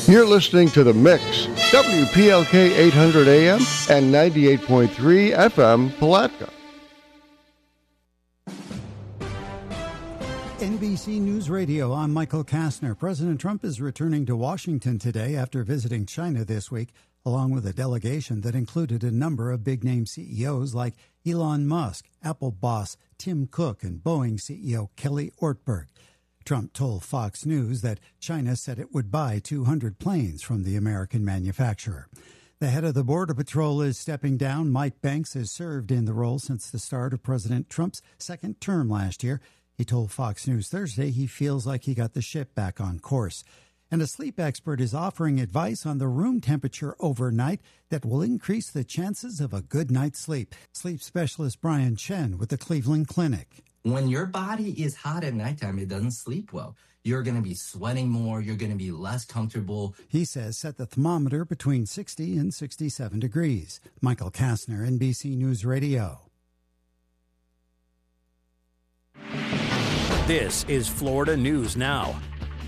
You're listening to The Mix, WPLK 800 AM and 98.3 FM Palatka. NBC News Radio, I'm Michael Kastner. President Trump is returning to Washington today after visiting China this week, along with a delegation that included a number of big-name CEOs like Elon Musk, Apple boss Tim Cook, and Boeing CEO Kelly Ortberg. Trump told Fox News that China said it would buy 200 planes from the American manufacturer. The head of the Border Patrol is stepping down. Mike Banks has served in the role since the start of President Trump's second term last year. He told Fox News Thursday he feels like he got the ship back on course. And a sleep expert is offering advice on the room temperature overnight that will increase the chances of a good night's sleep. Sleep specialist Brian Chen with the Cleveland Clinic. When your body is hot at nighttime, it doesn't sleep well. You're going to be sweating more. You're going to be less comfortable. He says set the thermometer between 60 and 67 degrees. Michael Kastner, NBC News Radio. This is Florida News Now.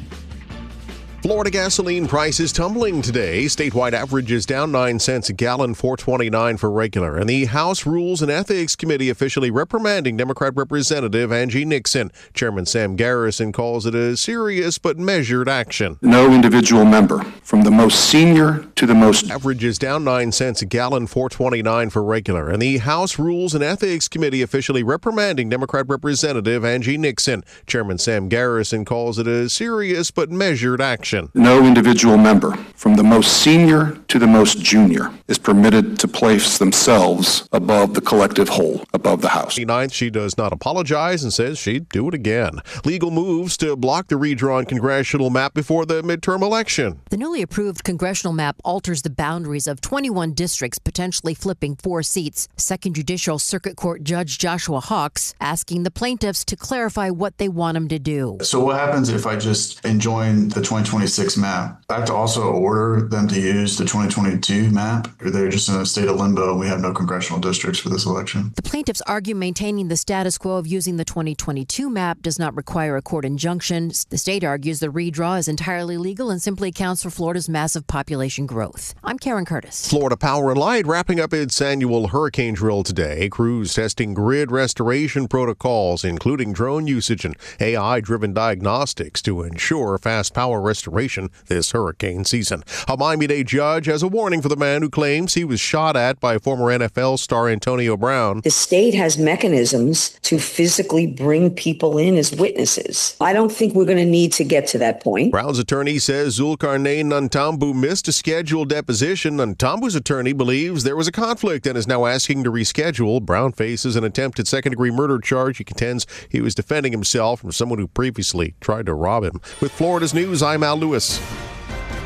Florida gasoline prices tumbling today. Statewide average is down 9 cents a gallon, $4.29 for regular. And the House Rules and Ethics Committee officially reprimanding Democrat Representative Angie Nixon. Chairman Sam Garrison calls it a serious but measured action. No individual member, from the most senior to the most... Average is down 9 cents a gallon, $4.29 for regular. And the House Rules and Ethics Committee officially reprimanding Democrat Representative Angie Nixon. Chairman Sam Garrison calls it a serious but measured action. No individual member, from the most senior to the most junior, is permitted to place themselves above the collective whole, above the House. 9th, she does not apologize and says she'd do it again. Legal moves to block the redrawn congressional map before the midterm election. The newly approved congressional map alters the boundaries of 21 districts, potentially flipping 4 seats. Second Judicial Circuit Court Judge Joshua Hawks asking the plaintiffs to clarify what they want them to do. So what happens if I just enjoin the 2026 map? I have to also order them to use the 2022 map, or they're just in a state of limbo and we have no congressional districts for this election. The plaintiffs argue maintaining the status quo of using the 2022 map does not require a court injunction. The state argues the redraw is entirely legal and simply accounts for Florida's massive population growth. I'm Karen Curtis. Florida Power and Light wrapping up its annual hurricane drill today. Crews testing grid restoration protocols, including drone usage and AI-driven diagnostics to ensure fast power restoration this hurricane season. A Miami-Dade judge has a warning for the man who claims he was shot at by former NFL star Antonio Brown. The state has mechanisms to physically bring people in as witnesses. I don't think we're going to need to get to that point. Brown's attorney says Zulkarnain Nantambu missed a scheduled deposition. Nantambu's attorney believes there was a conflict and is now asking to reschedule. Brown faces an attempted second-degree murder charge. He contends he was defending himself from someone who previously tried to rob him. With Florida's News, I'm Al Lewis.